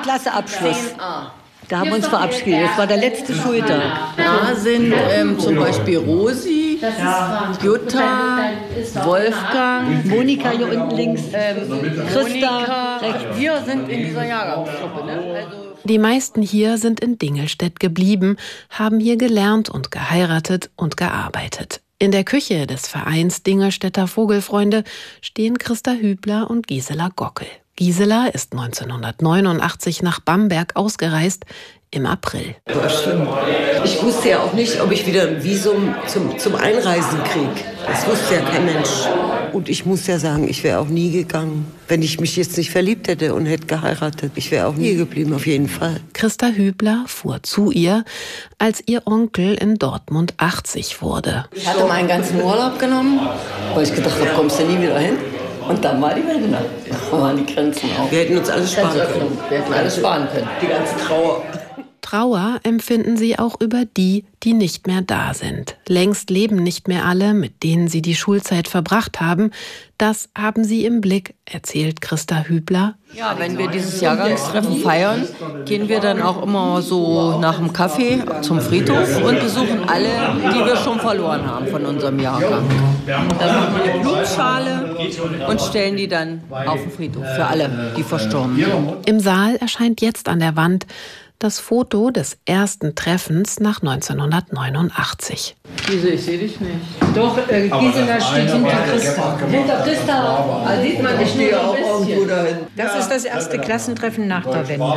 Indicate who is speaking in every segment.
Speaker 1: Klasseabschluss. Da haben wir uns verabschiedet. Das war der letzte Schultag.
Speaker 2: Da sind zum Beispiel Rosi, Jutta, Wolfgang,
Speaker 1: Monika hier unten links, Christa.
Speaker 2: Wir sind in dieser Jahrgangsgruppe. Ne?
Speaker 3: Die meisten hier sind in Dingelstedt geblieben, haben hier gelernt und geheiratet und gearbeitet. In der Küche des Vereins Dingelstädter Vogelfreunde stehen Christa Hübler und Gisela Gockel. Gisela ist 1989 nach Bamberg ausgereist, im April.
Speaker 4: War schlimm. Ich wusste ja auch nicht, ob ich wieder ein Visum zum Einreisen kriege. Das wusste ja kein Mensch. Und ich muss ja sagen, ich wäre auch nie gegangen, wenn ich mich jetzt nicht verliebt hätte und hätte geheiratet. Ich wäre auch nie geblieben, auf jeden Fall.
Speaker 3: Christa Hübler fuhr zu ihr, als ihr Onkel in Dortmund 80 wurde.
Speaker 2: Ich hatte meinen ganzen Urlaub genommen, weil ich gedacht habe, kommst du nie wieder hin? Und dann war die Wende. Da waren die Grenzen auf.
Speaker 4: Wir hätten uns alles sparen können.
Speaker 2: Wir hätten alles sparen können.
Speaker 4: Die ganze Trauer.
Speaker 3: Trauer empfinden sie auch über die, die nicht mehr da sind. Längst leben nicht mehr alle, mit denen sie die Schulzeit verbracht haben. Das haben sie im Blick, erzählt Christa Hübler.
Speaker 2: Ja, wenn wir dieses Jahrgangstreffen feiern, gehen wir dann auch immer so nach dem Kaffee zum Friedhof und besuchen alle, die wir schon verloren haben von unserem Jahrgang. Dann machen wir eine Blumenschale und stellen die dann auf den Friedhof für alle, die verstorben sind.
Speaker 3: Im Saal erscheint jetzt an der Wand das Foto des ersten Treffens nach 1989.
Speaker 2: Gisela, ich sehe dich nicht.
Speaker 1: Doch, Gisela steht hinter Christa. Hinter Christa.
Speaker 4: Da sieht man, ich stehe auch irgendwo dahin.
Speaker 1: Das ist das erste Klassentreffen nach der Wende.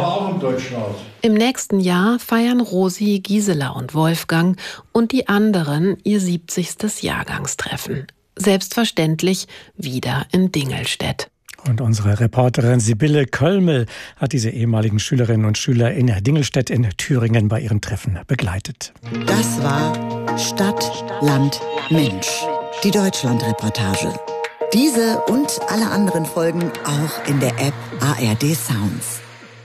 Speaker 3: Im nächsten Jahr feiern Rosi, Gisela und Wolfgang und die anderen ihr 70. Jahrgangstreffen. Selbstverständlich wieder in Dingelstedt.
Speaker 5: Und unsere Reporterin Sibylle Kölmel hat diese ehemaligen Schülerinnen und Schüler in Dingelstedt in Thüringen bei ihren Treffen begleitet.
Speaker 6: Das war Stadt, Land, Mensch. Die Deutschland-Reportage. Diese und alle anderen Folgen auch in der App ARD Sounds.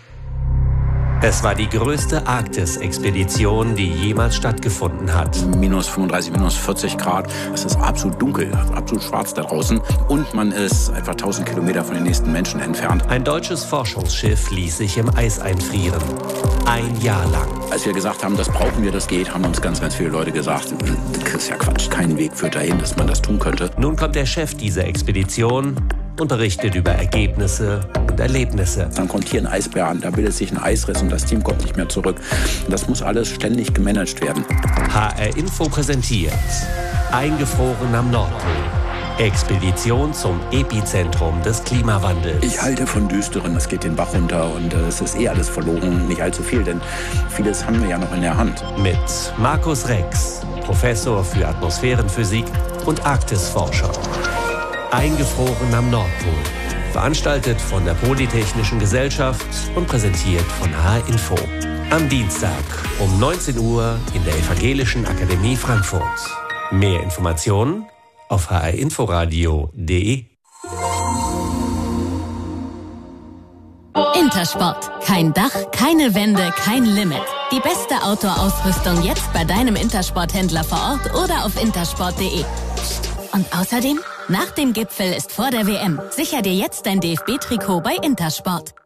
Speaker 7: Es war die größte Arktis-Expedition, die jemals stattgefunden hat.
Speaker 8: Minus 35, minus 40 Grad. Es ist absolut dunkel, absolut schwarz da draußen. Und man ist etwa 1000 Kilometer von den nächsten Menschen entfernt.
Speaker 7: Ein deutsches Forschungsschiff ließ sich im Eis einfrieren. Ein Jahr lang.
Speaker 8: Als wir gesagt haben, das brauchen wir, das geht, haben uns ganz, ganz viele Leute gesagt, das ist ja Quatsch, kein Weg führt dahin, dass man das tun könnte.
Speaker 7: Nun kommt der Chef dieser Expedition und berichtet über Ergebnisse und Erlebnisse.
Speaker 8: Dann kommt hier ein Eisbär an, da bildet sich ein Eisriss und das Team kommt nicht mehr zurück. Und das muss alles ständig gemanagt werden.
Speaker 7: HR Info präsentiert Eingefroren am Nordpol. Expedition zum Epizentrum des Klimawandels.
Speaker 8: Ich halte von Düsteren, es geht den Bach runter und es ist alles verloren, nicht allzu viel, denn vieles haben wir ja noch in der Hand.
Speaker 7: Mit Markus Rex, Professor für Atmosphärenphysik und Arktisforscher. Eingefroren am Nordpol. Veranstaltet von der Polytechnischen Gesellschaft und präsentiert von HR Info. Am Dienstag um 19 Uhr in der Evangelischen Akademie Frankfurt. Mehr Informationen auf hrinforadio.de.
Speaker 9: Intersport. Kein Dach, keine Wände, kein Limit. Die beste Outdoor-Ausrüstung jetzt bei deinem Intersport-Händler vor Ort oder auf intersport.de. Und außerdem, nach dem Gipfel ist vor der WM. Sicher dir jetzt dein DFB-Trikot bei Intersport.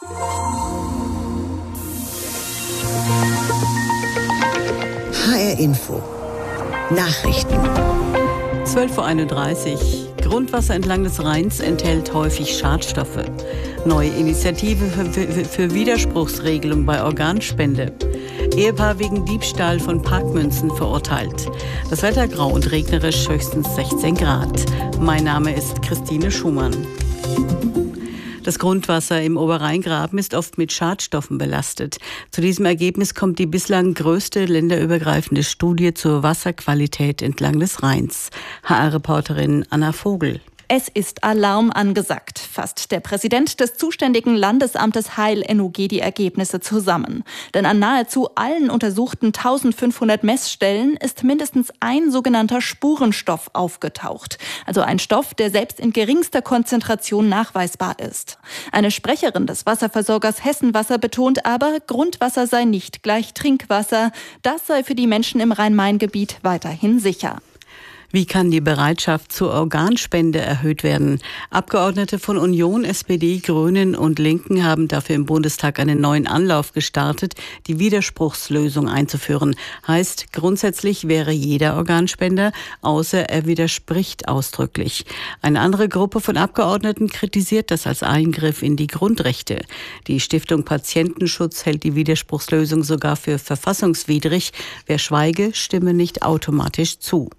Speaker 6: HR Info. Nachrichten.
Speaker 10: 12:31 Uhr. Grundwasser entlang des Rheins enthält häufig Schadstoffe. Neue Initiative für Widerspruchsregelung bei Organspende. Ehepaar wegen Diebstahl von Parkmünzen verurteilt. Das Wetter grau und regnerisch, höchstens 16 Grad. Mein Name ist Christine Schumann. Das Grundwasser im Oberrheingraben ist oft mit Schadstoffen belastet. Zu diesem Ergebnis kommt die bislang größte länderübergreifende Studie zur Wasserqualität entlang des Rheins. HR-Reporterin Anna Vogel.
Speaker 11: Es ist Alarm angesagt, fasst der Präsident des zuständigen Landesamtes Heil NUG die Ergebnisse zusammen. Denn an nahezu allen untersuchten 1500 Messstellen ist mindestens ein sogenannter Spurenstoff aufgetaucht. Also ein Stoff, der selbst in geringster Konzentration nachweisbar ist. Eine Sprecherin des Wasserversorgers Hessenwasser betont aber, Grundwasser sei nicht gleich Trinkwasser. Das sei für die Menschen im Rhein-Main-Gebiet weiterhin sicher.
Speaker 10: Wie kann die Bereitschaft zur Organspende erhöht werden? Abgeordnete von Union, SPD, Grünen und Linken haben dafür im Bundestag einen neuen Anlauf gestartet, die Widerspruchslösung einzuführen. Heißt, grundsätzlich wäre jeder Organspender, außer er widerspricht ausdrücklich. Eine andere Gruppe von Abgeordneten kritisiert das als Eingriff in die Grundrechte. Die Stiftung Patientenschutz hält die Widerspruchslösung sogar für verfassungswidrig. Wer schweige, stimme nicht automatisch zu.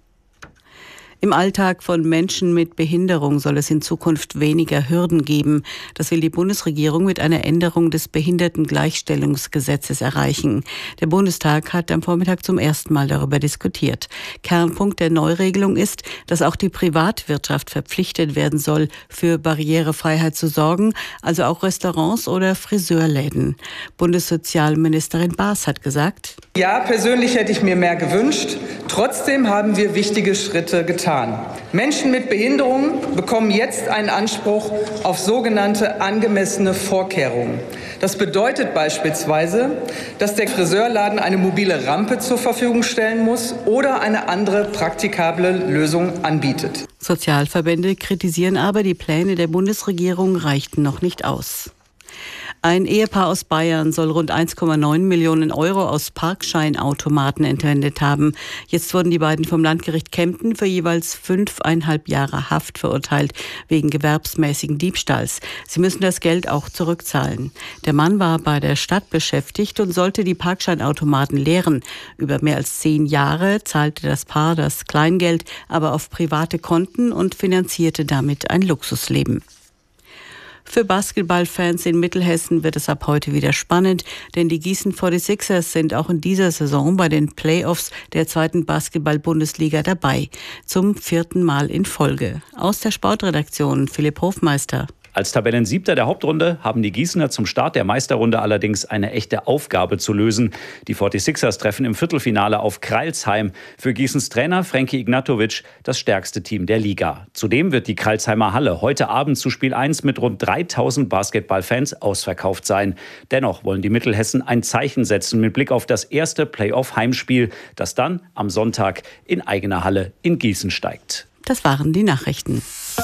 Speaker 10: Im Alltag von Menschen mit Behinderung soll es in Zukunft weniger Hürden geben. Das will die Bundesregierung mit einer Änderung des Behindertengleichstellungsgesetzes erreichen. Der Bundestag hat am Vormittag zum ersten Mal darüber diskutiert. Kernpunkt der Neuregelung ist, dass auch die Privatwirtschaft verpflichtet werden soll, für Barrierefreiheit zu sorgen, also auch Restaurants oder Friseurläden. Bundessozialministerin Baas hat gesagt:
Speaker 12: Ja, persönlich hätte ich mir mehr gewünscht. Trotzdem haben wir wichtige Schritte getan. Menschen mit Behinderungen bekommen jetzt einen Anspruch auf sogenannte angemessene Vorkehrungen. Das bedeutet beispielsweise, dass der Friseurladen eine mobile Rampe zur Verfügung stellen muss oder eine andere praktikable Lösung anbietet.
Speaker 10: Sozialverbände kritisieren aber, die Pläne der Bundesregierung reichten noch nicht aus. Ein Ehepaar aus Bayern soll rund 1,9 Millionen Euro aus Parkscheinautomaten entwendet haben. Jetzt wurden die beiden vom Landgericht Kempten für jeweils 5,5 Jahre Haft verurteilt, wegen gewerbsmäßigen Diebstahls. Sie müssen das Geld auch zurückzahlen. Der Mann war bei der Stadt beschäftigt und sollte die Parkscheinautomaten leeren. Über mehr als 10 Jahre zahlte das Paar das Kleingeld aber auf private Konten und finanzierte damit ein Luxusleben. Für Basketballfans in Mittelhessen wird es ab heute wieder spannend, denn die Gießen 46ers sind auch in dieser Saison bei den Playoffs der 2. Basketball-Bundesliga dabei. Zum 4. Mal in Folge. Aus der Sportredaktion Philipp Hofmeister.
Speaker 13: Als Tabellensiebter der Hauptrunde haben die Gießener zum Start der Meisterrunde allerdings eine echte Aufgabe zu lösen. Die 46ers treffen im Viertelfinale auf Crailsheim. Für Gießens Trainer Frankie Ignatovic das stärkste Team der Liga. Zudem wird die Crailsheimer Halle heute Abend zu Spiel 1 mit rund 3000 Basketballfans ausverkauft sein. Dennoch wollen die Mittelhessen ein Zeichen setzen mit Blick auf das erste Playoff-Heimspiel, das dann am Sonntag in eigener Halle in Gießen steigt.
Speaker 10: Das waren die Nachrichten.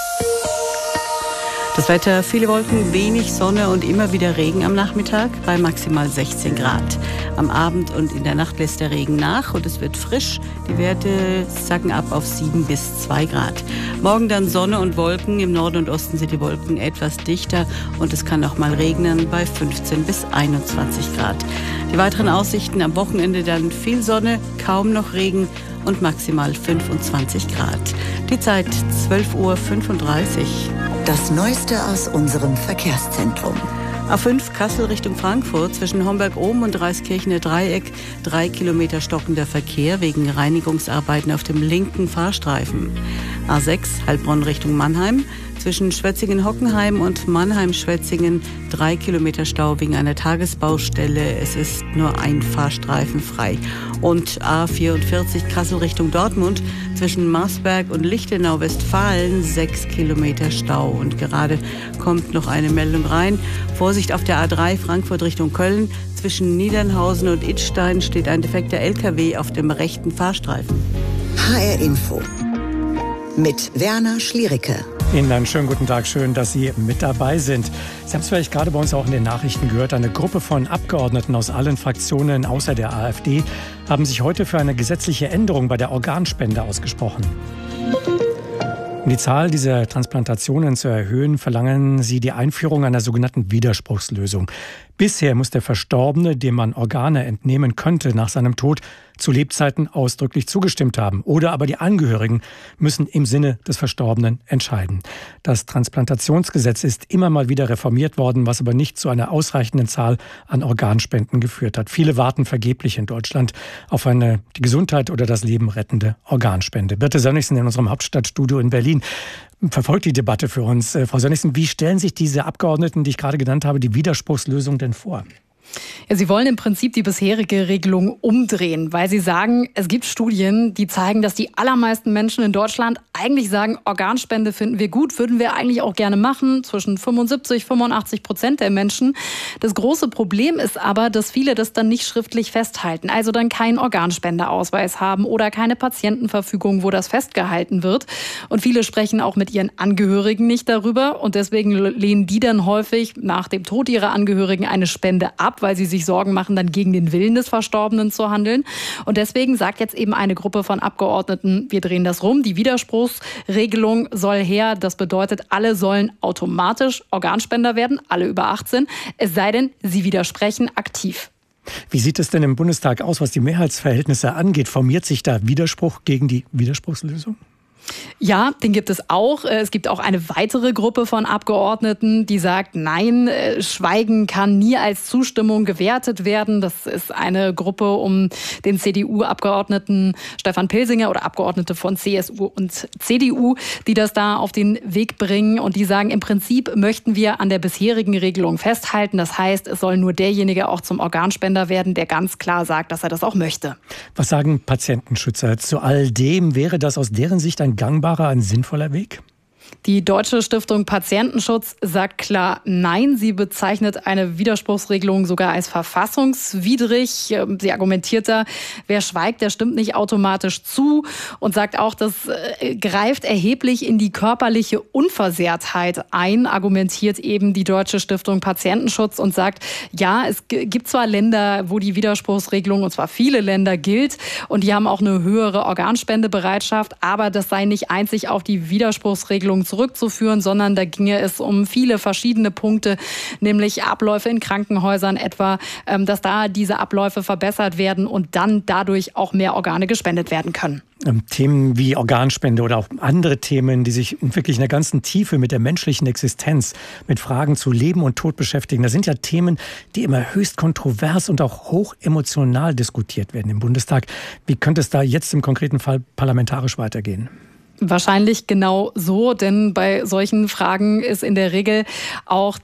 Speaker 10: Das Wetter, viele Wolken, wenig Sonne und immer wieder Regen am Nachmittag bei maximal 16 Grad. Am Abend und in der Nacht lässt der Regen nach und es wird frisch. Die Werte sacken ab auf 7 bis 2 Grad. Morgen dann Sonne und Wolken. Im Norden und Osten sind die Wolken etwas dichter und es kann auch mal regnen bei 15 bis 21 Grad. Die weiteren Aussichten am Wochenende dann viel Sonne, kaum noch Regen und maximal 25 Grad. Die Zeit 12:35 Uhr.
Speaker 6: Das Neueste aus unserem Verkehrszentrum.
Speaker 10: A5 Kassel Richtung Frankfurt zwischen Homberg-Ohm und Reiskirchener Dreieck 3 Kilometer stockender Verkehr wegen Reinigungsarbeiten auf dem linken Fahrstreifen. A6 Heilbronn Richtung Mannheim zwischen Schwetzingen-Hockenheim und Mannheim-Schwetzingen 3 Kilometer Stau wegen einer Tagesbaustelle. Es ist nur ein Fahrstreifen frei. Und A44 Kassel Richtung Dortmund zwischen Marsberg und Lichtenau-Westfalen 6 Kilometer Stau. Und gerade kommt noch eine Meldung rein. Vorsicht auf der A3 Frankfurt Richtung Köln. Zwischen Niedernhausen und Idstein steht ein defekter LKW auf dem rechten Fahrstreifen.
Speaker 6: HR Info mit Werner Schliericke.
Speaker 5: Ihnen einen schönen guten Tag, schön, dass Sie mit dabei sind. Sie haben es vielleicht gerade bei uns auch in den Nachrichten gehört. Eine Gruppe von Abgeordneten aus allen Fraktionen außer der AfD haben sich heute für eine gesetzliche Änderung bei der Organspende ausgesprochen. Um die Zahl dieser Transplantationen zu erhöhen, verlangen sie die Einführung einer sogenannten Widerspruchslösung. Bisher muss der Verstorbene, dem man Organe entnehmen könnte, nach seinem Tod zu Lebzeiten ausdrücklich zugestimmt haben. Oder aber die Angehörigen müssen im Sinne des Verstorbenen entscheiden. Das Transplantationsgesetz ist immer mal wieder reformiert worden, was aber nicht zu einer ausreichenden Zahl an Organspenden geführt hat. Viele warten vergeblich in Deutschland auf eine die Gesundheit oder das Leben rettende Organspende. Birte Sönnigsen in unserem Hauptstadtstudio in Berlin verfolgt die Debatte für uns. Frau Sönnigsen, wie stellen sich diese Abgeordneten, die ich gerade genannt habe, die Widerspruchslösung denn vor?
Speaker 14: Ja, Sie wollen im Prinzip die bisherige Regelung umdrehen, weil Sie sagen, es gibt Studien, die zeigen, dass die allermeisten Menschen in Deutschland eigentlich sagen, Organspende finden wir gut, würden wir eigentlich auch gerne machen, zwischen 75-85% der Menschen. Das große Problem ist aber, dass viele das dann nicht schriftlich festhalten, also dann keinen Organspendeausweis haben oder keine Patientenverfügung, wo das festgehalten wird. Und viele sprechen auch mit ihren Angehörigen nicht darüber und deswegen lehnen die dann häufig nach dem Tod ihrer Angehörigen eine Spende ab, weil sie sich Sorgen machen, dann gegen den Willen des Verstorbenen zu handeln. Und deswegen sagt jetzt eben eine Gruppe von Abgeordneten, wir drehen das rum. Die Widerspruchsregelung soll her. Das bedeutet, alle sollen automatisch Organspender werden, alle über 18, es sei denn, sie widersprechen aktiv.
Speaker 5: Wie sieht es denn im Bundestag aus, was die Mehrheitsverhältnisse angeht? Formiert sich da Widerspruch gegen die Widerspruchslösung?
Speaker 14: Ja, den gibt es auch. Es gibt auch eine weitere Gruppe von Abgeordneten, die sagt, nein, Schweigen kann nie als Zustimmung gewertet werden. Das ist eine Gruppe um den CDU-Abgeordneten Stefan Pilsinger oder Abgeordnete von CSU und CDU, die das da auf den Weg bringen. Und die sagen, im Prinzip möchten wir an der bisherigen Regelung festhalten. Das heißt, es soll nur derjenige auch zum Organspender werden, der ganz klar sagt, dass er das auch möchte.
Speaker 5: Was sagen Patientenschützer zu all dem? Wäre das aus deren Sicht ein gangbarer, ein sinnvoller Weg?
Speaker 14: Die Deutsche Stiftung Patientenschutz sagt klar nein. Sie bezeichnet eine Widerspruchsregelung sogar als verfassungswidrig. Sie argumentiert da, wer schweigt, der stimmt nicht automatisch zu und sagt auch, das greift erheblich in die körperliche Unversehrtheit ein, argumentiert eben die Deutsche Stiftung Patientenschutz und sagt, ja, es gibt zwar Länder, wo die Widerspruchsregelung, und zwar viele Länder, gilt und die haben auch eine höhere Organspendebereitschaft, aber das sei nicht einzig auf die Widerspruchsregelung zurückzuführen, sondern da ginge es um viele verschiedene Punkte, nämlich Abläufe in Krankenhäusern etwa, dass da diese Abläufe verbessert werden und dann dadurch auch mehr Organe gespendet werden können.
Speaker 5: Themen wie Organspende oder auch andere Themen, die sich wirklich in der ganzen Tiefe mit der menschlichen Existenz, mit Fragen zu Leben und Tod beschäftigen, das sind ja Themen, die immer höchst kontrovers und auch hoch emotional diskutiert werden im Bundestag. Wie könnte es da jetzt im konkreten Fall parlamentarisch weitergehen?
Speaker 14: Wahrscheinlich genau so, denn bei solchen Fragen ist in der Regel auch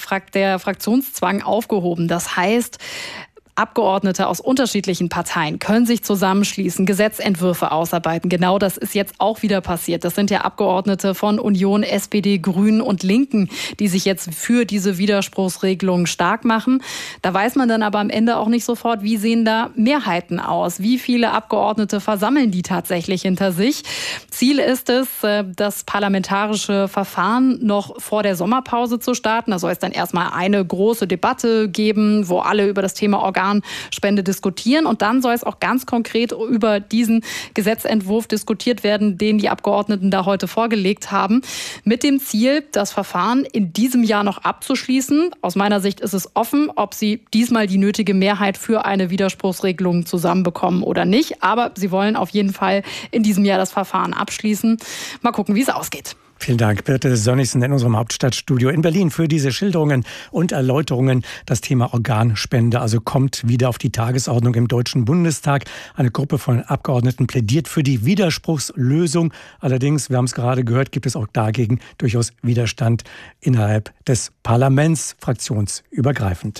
Speaker 14: der Fraktionszwang aufgehoben. Das heißt, Abgeordnete aus unterschiedlichen Parteien können sich zusammenschließen, Gesetzentwürfe ausarbeiten. Genau das ist jetzt auch wieder passiert. Das sind ja Abgeordnete von Union, SPD, Grünen und Linken, die sich jetzt für diese Widerspruchsregelung stark machen. Da weiß man dann aber am Ende auch nicht sofort, wie sehen da Mehrheiten aus? Wie viele Abgeordnete versammeln die tatsächlich hinter sich? Ziel ist es, das parlamentarische Verfahren noch vor der Sommerpause zu starten. Da soll es dann erstmal eine große Debatte geben, wo alle über das Thema Organspende diskutieren. Und dann soll es auch ganz konkret über diesen Gesetzentwurf diskutiert werden, den die Abgeordneten da heute vorgelegt haben, mit dem Ziel, das Verfahren in diesem Jahr noch abzuschließen. Aus meiner Sicht ist es offen, ob sie diesmal die nötige Mehrheit für eine Widerspruchsregelung zusammenbekommen oder nicht. Aber sie wollen auf jeden Fall in diesem Jahr das Verfahren abschließen. Mal gucken, wie es ausgeht.
Speaker 5: Vielen Dank, Birte Sönnigsen in unserem Hauptstadtstudio in Berlin für diese Schilderungen und Erläuterungen. Das Thema Organspende also kommt wieder auf die Tagesordnung im Deutschen Bundestag. Eine Gruppe von Abgeordneten plädiert für die Widerspruchslösung. Allerdings, wir haben es gerade gehört, gibt es auch dagegen durchaus Widerstand innerhalb des Parlaments, fraktionsübergreifend.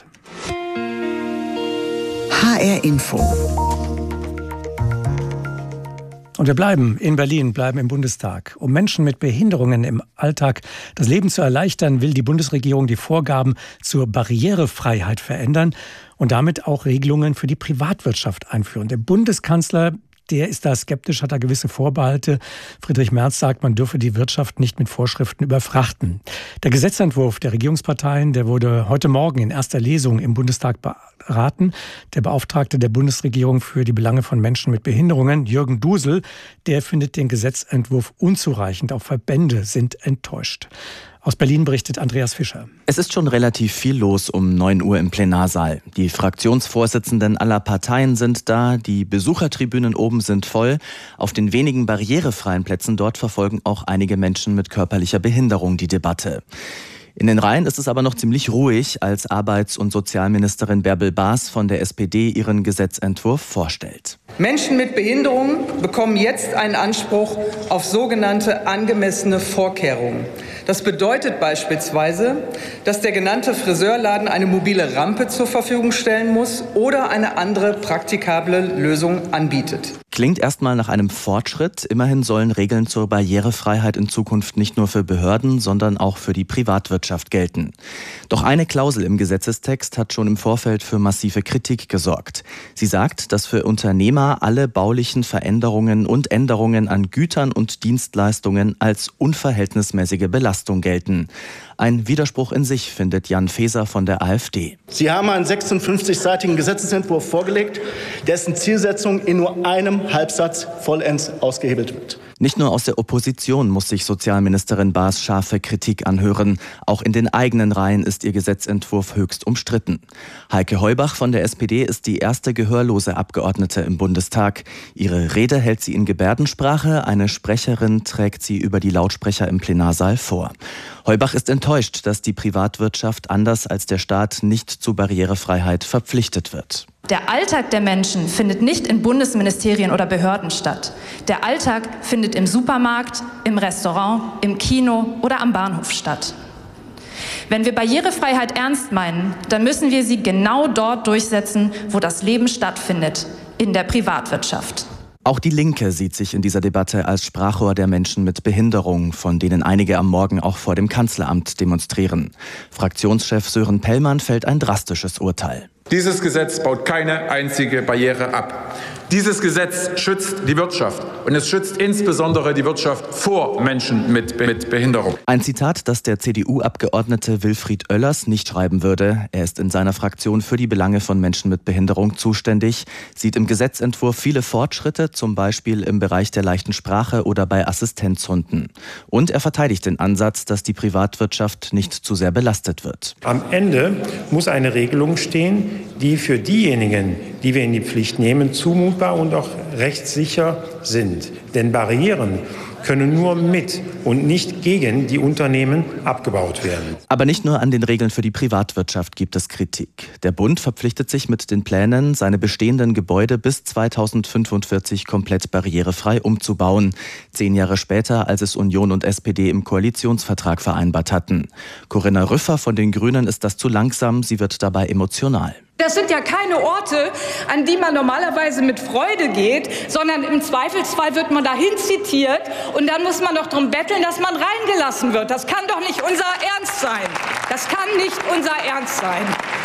Speaker 6: HR Info.
Speaker 5: Und wir bleiben in Berlin, bleiben im Bundestag. Um Menschen mit Behinderungen im Alltag das Leben zu erleichtern, will die Bundesregierung die Vorgaben zur Barrierefreiheit verändern und damit auch Regelungen für die Privatwirtschaft einführen. Der Bundeskanzler, der ist da skeptisch, hat da gewisse Vorbehalte. Friedrich Merz sagt, man dürfe die Wirtschaft nicht mit Vorschriften überfrachten. Der Gesetzentwurf der Regierungsparteien, der wurde heute Morgen in erster Lesung im Bundestag beraten. Der Beauftragte der Bundesregierung für die Belange von Menschen mit Behinderungen, Jürgen Dusel, der findet den Gesetzentwurf unzureichend. Auch Verbände sind enttäuscht. Aus Berlin berichtet Andreas Fischer.
Speaker 15: Es ist schon relativ viel los um 9 Uhr im Plenarsaal. Die Fraktionsvorsitzenden aller Parteien sind da, die Besuchertribünen oben sind voll. Auf den wenigen barrierefreien Plätzen dort verfolgen auch einige Menschen mit körperlicher Behinderung die Debatte. In den Reihen ist es aber noch ziemlich ruhig, als Arbeits- und Sozialministerin Bärbel Baas von der SPD ihren Gesetzentwurf vorstellt.
Speaker 12: Menschen mit Behinderungen bekommen jetzt einen Anspruch auf sogenannte angemessene Vorkehrungen. Das bedeutet beispielsweise, dass der genannte Friseurladen eine mobile Rampe zur Verfügung stellen muss oder eine andere praktikable Lösung anbietet.
Speaker 15: Klingt erstmal nach einem Fortschritt. Immerhin sollen Regeln zur Barrierefreiheit in Zukunft nicht nur für Behörden, sondern auch für die Privatwirtschaft gelten. Doch eine Klausel im Gesetzestext hat schon im Vorfeld für massive Kritik gesorgt. Sie sagt, dass für Unternehmer alle baulichen Veränderungen und Änderungen an Gütern und Dienstleistungen als unverhältnismäßige Belastung gelten. Ein Widerspruch in sich, findet Jan Faeser von der AfD.
Speaker 16: Sie haben einen 56-seitigen Gesetzesentwurf vorgelegt, dessen Zielsetzung in nur einem Halbsatz vollends ausgehebelt wird.
Speaker 15: Nicht nur aus der Opposition muss sich Sozialministerin Baas scharfe Kritik anhören. Auch in den eigenen Reihen ist ihr Gesetzentwurf höchst umstritten. Heike Heubach von der SPD ist die erste gehörlose Abgeordnete im Bundestag. Ihre Rede hält sie in Gebärdensprache. Eine Sprecherin trägt sie über die Lautsprecher im Plenarsaal vor. Heubach ist enttäuscht, dass die Privatwirtschaft anders als der Staat nicht zu Barrierefreiheit verpflichtet wird.
Speaker 17: Der Alltag der Menschen findet nicht in Bundesministerien oder Behörden statt. Der Alltag findet im Supermarkt, im Restaurant, im Kino oder am Bahnhof statt. Wenn wir Barrierefreiheit ernst meinen, dann müssen wir sie genau dort durchsetzen, wo das Leben stattfindet, in der Privatwirtschaft.
Speaker 15: Auch die Linke sieht sich in dieser Debatte als Sprachrohr der Menschen mit Behinderung, von denen einige am Morgen auch vor dem Kanzleramt demonstrieren. Fraktionschef Sören Pellmann fällt ein drastisches Urteil.
Speaker 18: Dieses Gesetz baut keine einzige Barriere ab. Dieses Gesetz schützt die Wirtschaft und es schützt insbesondere die Wirtschaft vor Menschen mit Behinderung.
Speaker 15: Ein Zitat, das der CDU-Abgeordnete Wilfried Oellers nicht schreiben würde. Er ist in seiner Fraktion für die Belange von Menschen mit Behinderung zuständig, sieht im Gesetzentwurf viele Fortschritte, zum Beispiel im Bereich der leichten Sprache oder bei Assistenzhunden. Und er verteidigt den Ansatz, dass die Privatwirtschaft nicht zu sehr belastet wird.
Speaker 19: Am Ende muss eine Regelung stehen, die für diejenigen, die wir in die Pflicht nehmen, zumutbar und auch rechtssicher sind. Denn Barrieren können nur mit und nicht gegen die Unternehmen abgebaut werden.
Speaker 15: Aber nicht nur an den Regeln für die Privatwirtschaft gibt es Kritik. Der Bund verpflichtet sich mit den Plänen, seine bestehenden Gebäude bis 2045 komplett barrierefrei umzubauen. 10 Jahre später, als es Union und SPD im Koalitionsvertrag vereinbart hatten. Corinna Rüffer von den Grünen ist das zu langsam, sie wird dabei emotional.
Speaker 20: Das sind ja keine Orte, an die man normalerweise mit Freude geht, sondern im Zweifelsfall wird man dahin zitiert und dann muss man doch darum betteln, dass man reingelassen wird. Das kann doch nicht unser Ernst sein. Das kann nicht unser Ernst sein.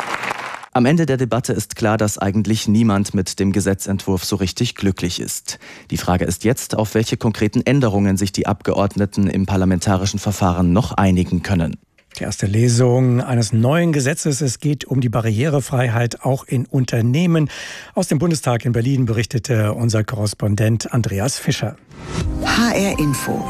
Speaker 15: Am Ende der Debatte ist klar, dass eigentlich niemand mit dem Gesetzentwurf so richtig glücklich ist. Die Frage ist jetzt, auf welche konkreten Änderungen sich die Abgeordneten im parlamentarischen Verfahren noch einigen können.
Speaker 5: Die erste Lesung eines neuen Gesetzes. Es geht um die Barrierefreiheit auch in Unternehmen. Aus dem Bundestag in Berlin berichtete unser Korrespondent Andreas Fischer.
Speaker 6: HR Info.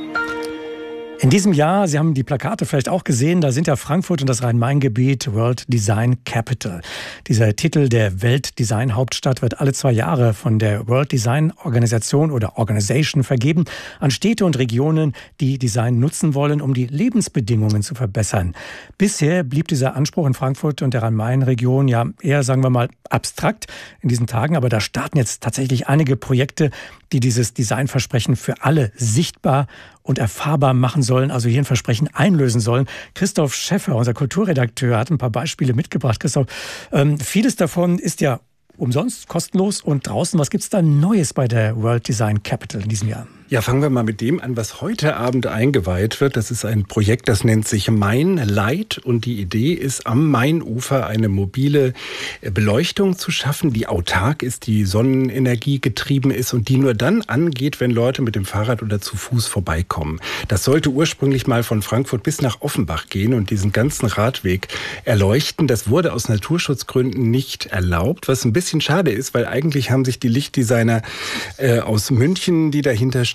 Speaker 5: In diesem Jahr, Sie haben die Plakate vielleicht auch gesehen, da sind ja Frankfurt und das Rhein-Main-Gebiet World Design Capital. Dieser Titel der Weltdesign-Hauptstadt wird alle 2 Jahre von der World Design Organisation oder Organization vergeben an Städte und Regionen, die Design nutzen wollen, um die Lebensbedingungen zu verbessern. Bisher blieb dieser Anspruch in Frankfurt und der Rhein-Main-Region ja eher, sagen wir mal, abstrakt in diesen Tagen. Aber da starten jetzt tatsächlich einige Projekte, die dieses Designversprechen für alle sichtbar und erfahrbar machen sollen, also hier ein Versprechen einlösen sollen. Christoph Schäffer, unser Kulturredakteur, hat ein paar Beispiele mitgebracht. Christoph, vieles davon ist ja umsonst, kostenlos und draußen. Was gibt es da Neues bei der World Design Capital in diesem Jahr?
Speaker 21: Ja, fangen wir mal mit dem an, was heute Abend eingeweiht wird. Das ist ein Projekt, das nennt sich Main Light. Und die Idee ist, am Mainufer eine mobile Beleuchtung zu schaffen, die autark ist, die Sonnenenergie getrieben ist und die nur dann angeht, wenn Leute mit dem Fahrrad oder zu Fuß vorbeikommen. Das sollte ursprünglich mal von Frankfurt bis nach Offenbach gehen und diesen ganzen Radweg erleuchten. Das wurde aus Naturschutzgründen nicht erlaubt, was ein bisschen schade ist, weil eigentlich haben sich die Lichtdesigner aus München, die dahinter stehen,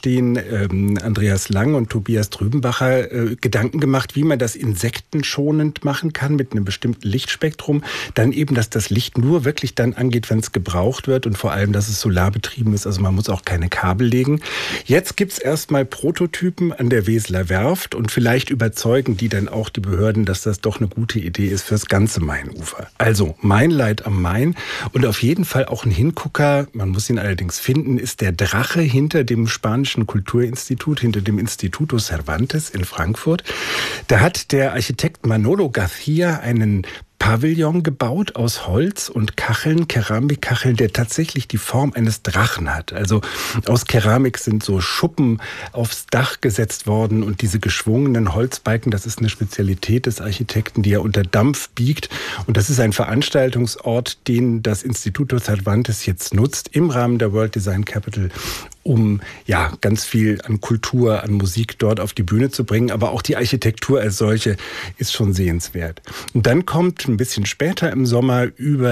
Speaker 21: stehen Andreas Lang und Tobias Trübenbacher, Gedanken gemacht, wie man das insektenschonend machen kann mit einem bestimmten Lichtspektrum. Dann eben, dass das Licht nur wirklich dann angeht, wenn es gebraucht wird und vor allem, dass es solarbetrieben ist. Also man muss auch keine Kabel legen. Jetzt gibt's erstmal Prototypen an der Weseler Werft und vielleicht überzeugen die dann auch die Behörden, dass das doch eine gute Idee ist fürs ganze Mainufer. Also Mainlight am Main und auf jeden Fall auch ein Hingucker, man muss ihn allerdings finden, ist der Drache hinter dem Spanischen Kulturinstitut, hinter dem Instituto Cervantes in Frankfurt. Da hat der Architekt Manolo García einen Pavillon gebaut aus Holz und Kacheln, Keramikkacheln, der tatsächlich die Form eines Drachen hat. Also aus Keramik sind so Schuppen aufs Dach gesetzt worden und diese geschwungenen Holzbalken, das ist eine Spezialität des Architekten, die er unter Dampf biegt. Und das ist ein Veranstaltungsort, den das Instituto Cervantes jetzt nutzt im Rahmen der World Design Capital, um ja ganz viel an Kultur, an Musik dort auf die Bühne zu bringen. Aber auch die Architektur als solche ist schon sehenswert. Und dann kommt ein bisschen später im Sommer über